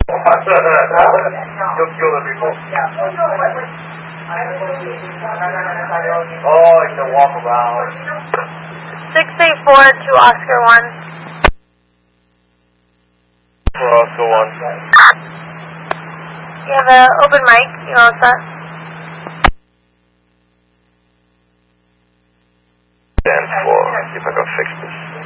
Don't kill the people. Oh, it's a walkabout. 684 to Oscar 1. For Oscar 1. You have an open mic. You all set? Stand for. See if I go